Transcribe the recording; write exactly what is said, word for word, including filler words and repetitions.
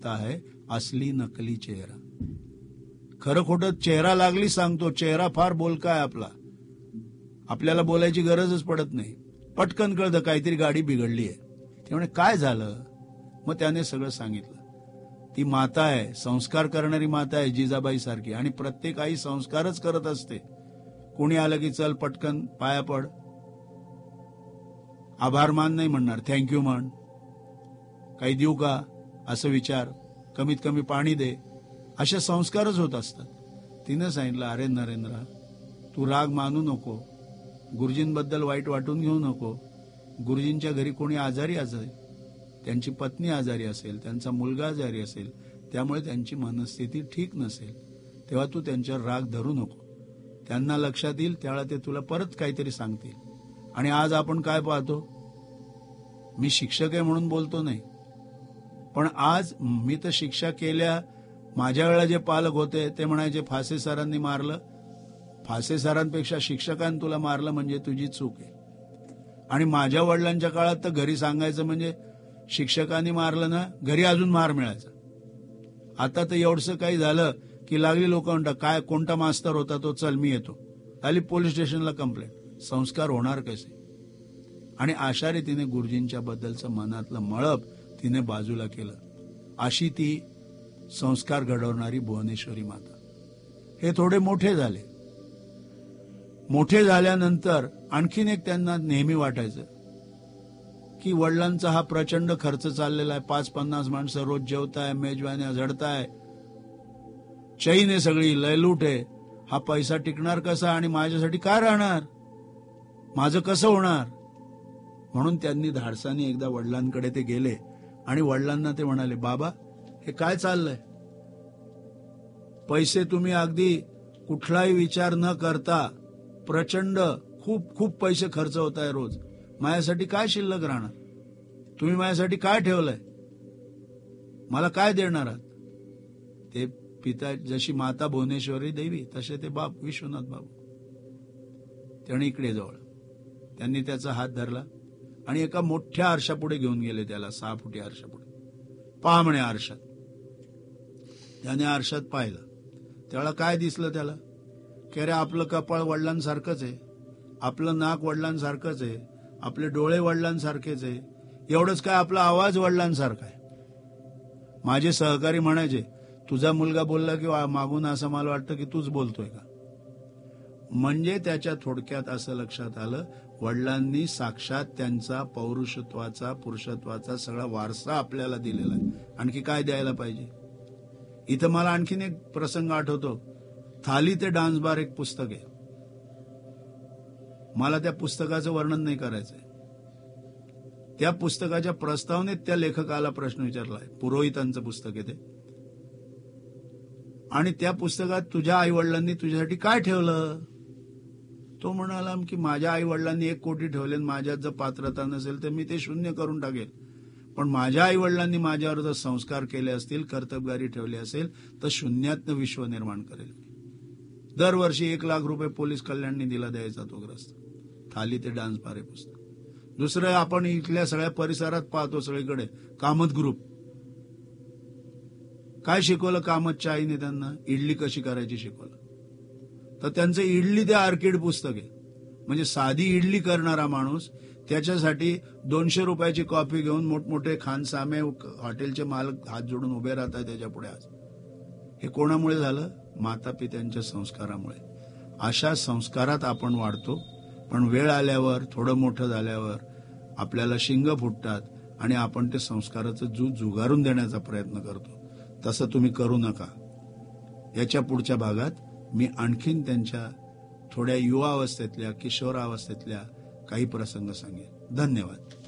है असली नकली चेहरा. खरं खोटं चेहरा लागली सांगतो. चेहरा फार बोलका आहे आपला. आपल्याला बोलायची गरजच पडत नाही. पटकन कळतं काहीतरी गाडी बिघडली आहे. ते म्हणे काय झालं. मग त्याने सगळं सांगितलं. ती माता आहे, संस्कार करणारी माता आहे जिजाबाई सारखी. आणि प्रत्येक आई संस्कारच करत असते. कोणी आलं की चल पटकन पाया पड, आभार मान नाही म्हणणार, थँक्यू म्हण, काही देऊ का असं विचार, कमीत कमी पाणी दे, असे संस्कारच होत असतात. तिनं सांगितलं अरे नरेंद्र, तू राग मानू नको, गुरुजींबद्दल वाईट वाटून घेऊ नको. गुरुजींच्या घरी कोणी आजारी असेल, त्यांची पत्नी आजारी असेल, त्यांचा मुलगा आजारी असेल, त्यामुळे त्यांची मनस्थिती ठीक नसेल, तेव्हा तू त्यांच्यावर राग धरू नको. त्यांना लक्षात येईल त्यावेळा ते तुला परत काहीतरी सांगतील. आणि आज आपण काय पाहतो, मी शिक्षक आहे म्हणून बोलतो नाही, पण आज मी तर शिक्षा केल्या. माझ्या वेळेला जे पालक होते ते म्हणायचे फासे सरांनी मारलं, फासे सरांपेक्षा शिक्षकांनी तुला मारलं म्हणजे तुझी चूक आहे. आणि माझ्या वडिलांच्या काळात तर घरी सांगायचं म्हणजे शिक्षकांनी मारलं ना, घरी अजून मार मिळायचा. आता तर एवढंसं काही झालं की लागली लोक म्हणतात काय कोणता मास्तर होता तो, चल मी येतो, आली पोलीस स्टेशनला कंप्लेंट. संस्कार होणार कसे. आणि अशा रीतीने गुरुजींच्या बद्दलचं मनातलं मळप तिने बाजूला केलं. अशी ती संस्कार घडवणारी भुवनेश्वरी माता. हे थोडे मोठे झाले. मोठे झाल्यानंतर आणखीन एक त्यांना नेहमी वाटायचं की वडिलांचा हा प्रचंड खर्च चाललेला आहे. पाच पन्नास माणसं रोज जेवताय, मेजवान्या झडताय, चैन आहे सगळी, लयलूट आहे. हा पैसा टिकणार कसा आणि माझ्यासाठी काय राहणार, माझं कसं होणार. म्हणून त्यांनी धाडसाने एकदा वडिलांकडे ते गेले आणि वडिलांना ते म्हणाले, बाबा हे काय चाललंय, पैसे तुम्ही अगदी कुठलाही विचार न करता प्रचंड खूप खूप पैसे खर्च होत आहे रोज, माझ्यासाठी काय शिल्लक राहणार, तुम्ही माझ्यासाठी काय ठेवलंय, मला काय देणार आहात. ते पिता, जशी माता भुवनेश्वरी देवी तसे ते बाप विश्वनाथ बाबू. त्याने इकडे जवळ त्यांनी त्याचा हात धरला आणि एका मोठ्या आरशापुढे घेऊन गेले त्याला, सहा फुटी आरशापुढे. पहा म्हणे आरशात. त्याने आरशात पाहिलं. त्याला काय दिसलं त्याला, की अरे आपलं कपाळ वडिलांसारखंच आहे, आपलं नाक वडिलांसारखंच आहे, आपले डोळे वडिलांसारखेच आहे, एवढंच काय आपला आवाज वडिलांसारखा आहे. माझे सहकारी म्हणायचे, तुझा मुलगा बोलला की मागून असं मला वाटतं की तूच बोलतोय का. म्हणजे त्याच्या थोडक्यात असं लक्षात आलं, वडिलांनी साक्षात त्यांचा पौरुषत्वाचा, पुरुषत्वाचा सगळा वारसा आपल्याला दिलेला आहे. आणखी काय द्यायला पाहिजे. इथं मला आणखीन एक प्रसंग आठवतो. थाली ते डान्स बार एक पुस्तक आहे. मला त्या पुस्तकाचं वर्णन नाही करायचंय. त्या पुस्तकाच्या प्रस्तावनेत त्या लेखकाला प्रश्न विचारलाय. पुरोहितांचं पुस्तक आहे ते. आणि त्या पुस्तकात तुझ्या आई वडिलांनी तुझ्यासाठी काय ठेवलं. तो म्हणाला की माझ्या आई वडिलांनी एक कोटी ठेवले, माझ्यात जर पात्रता नसेल तर मी ते शून्य करून टाकेल, पण माझ्या आई वडिलांनी माझ्यावर जर संस्कार केले असतील, कर्तबगारी ठेवली असेल तर शून्यातनं विश्व निर्माण करेल. दरवर्षी एक लाख रुपये पोलीस कल्याणनी दिला द्यायचा तो ग्रस्त. थाली ते डान्स बार हे पुस्तक. दुसरं आपण इथल्या सगळ्या परिसरात पाहतो सगळीकडे कामत ग्रुप. काय शिकवलं कामतच्या आईने त्यांना, इडली कशी करायची शिकवलं. तर त्यांचं इडली ते आर्किड पुस्तक आहे. म्हणजे साधी इडली करणारा माणूस त्याच्यासाठी दोनशे रुपयाची कॉफी घेऊन मोठमोठे खानसामे हॉटेलचे मालक हात जोडून उभे राहतात त्याच्या पुढे. आज हे कोणामुळे झालं, माता पित्यांच्या संस्कारामुळे. अशा संस्कारात आपण वाढतो, पण वेळ आल्यावर, थोडं मोठं झाल्यावर आपल्याला शिंग फुटतात आणि आपण ते संस्काराचं जू जुगारून देण्याचा प्रयत्न करतो. तसं तुम्ही करू नका. याच्या पुढच्या भागात मी आणखीन त्यांच्या थोड्या युवावस्थेतल्या, किशोरावस्थेतल्या काही प्रसंग सांगेन. धन्यवाद.